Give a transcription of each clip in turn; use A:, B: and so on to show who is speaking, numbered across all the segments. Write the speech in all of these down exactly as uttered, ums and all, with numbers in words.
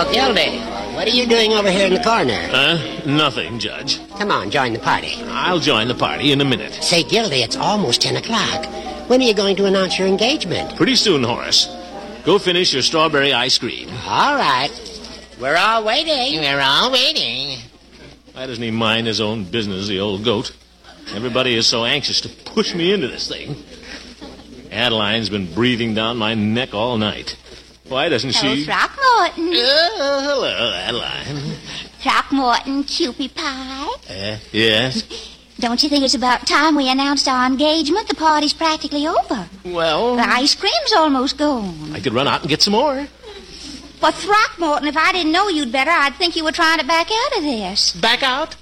A: Oh, Gildy, what are you doing over here in the corner?
B: Uh, nothing, Judge.
A: Come on, join the party.
B: I'll join the party in a minute.
A: Say, Gildy, it's almost ten o'clock. When are you going to announce your engagement?
B: Pretty soon, Horace. Go finish your strawberry ice cream.
A: All right. We're all waiting.
C: We're all waiting.
B: Why doesn't he mind his own business, the old goat? Everybody is so anxious to push me into this thing. Adeline's been breathing down my neck all night. Why doesn't
D: Hello,
B: she...
D: Throckmorton.
B: Oh, hello, Adeline.
D: Throckmorton, Kewpie Pie.
B: Uh, yes?
D: Don't you think it's about time we announced our engagement? The party's practically over.
B: Well...
D: The ice cream's almost gone.
B: I could run out and get some more.
D: But Throckmorton, if I didn't know you'd better, I'd think you were trying to back out of this.
B: Back out?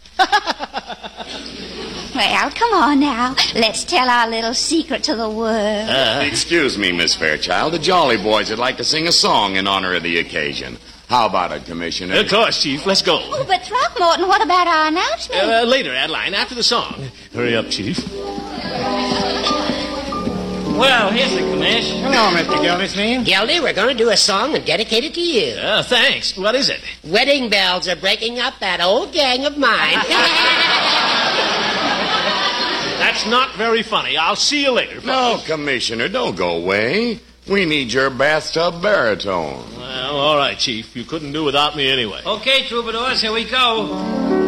D: Well, come on now. Let's tell our little secret to the world.
B: Uh,
E: Excuse me, Miss Fairchild. The Jolly Boys would like to sing a song in honor of the occasion. How about it, Commissioner?
B: of course, Chief. Let's go.
D: Oh, but Throckmorton, what about our announcement?
B: Uh, later, Adeline, after the song. Hurry up, Chief.
C: Well, here's the commish.
F: Hello, Mister Gildersleeve.
A: Gildy, we're going to do a song and dedicate it to you.
B: Uh, thanks. What is it?
A: Wedding bells are breaking up that old gang of mine.
B: That's not very funny. I'll see you later.
E: No, Commissioner, don't go away. We need your bathtub baritone.
B: Well, all right, Chief. You couldn't do without me anyway.
C: Okay, troubadours, here we go.